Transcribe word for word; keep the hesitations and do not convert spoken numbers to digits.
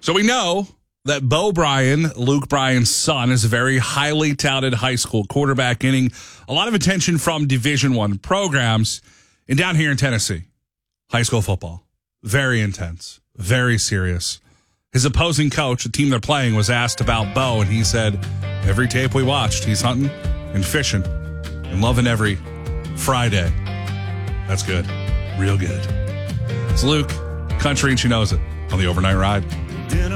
So we know that Bo Bryan, Luke Bryan's son, is a very highly touted high school quarterback, getting a lot of attention from Division One programs. And down here in Tennessee, high school football, very intense, very serious. His opposing coach, the team they're playing, was asked about Bo, and he said, every tape we watched, he's hunting and fishing and loving every Friday. That's good. Real good. It's Luke, country, and she knows it on the Overnight Ride.